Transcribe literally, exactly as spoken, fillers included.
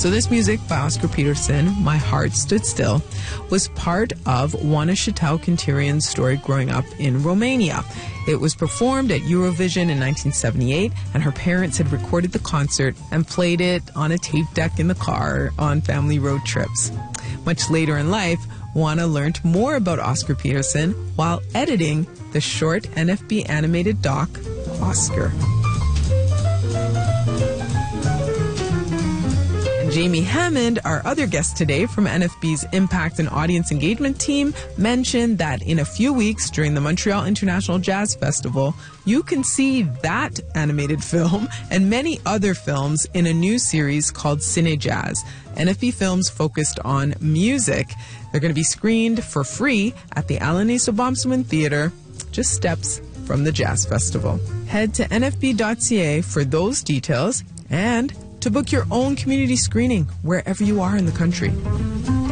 So this music by Oscar Peterson, My Heart Stood Still, was part of Oana Cetău-Cintirian's story growing up in Romania. It was performed at Eurovision in nineteen seventy-eight, and her parents had recorded the concert and played it on a tape deck in the car on family road trips. Much later in life, Oana learned more about Oscar Peterson while editing the short N F B animated doc, Oscar. Jamie Hammond, our other guest today from N F B's Impact and Audience Engagement team, mentioned that in a few weeks during the Montreal International Jazz Festival, you can see that animated film and many other films in a new series called Cine Jazz. N F B films focused on music. They're going to be screened for free at the Alanis Obomsawin Theatre, just steps from the Jazz Festival. Head to N F B dot C A for those details and to book your own community screening wherever you are in the country.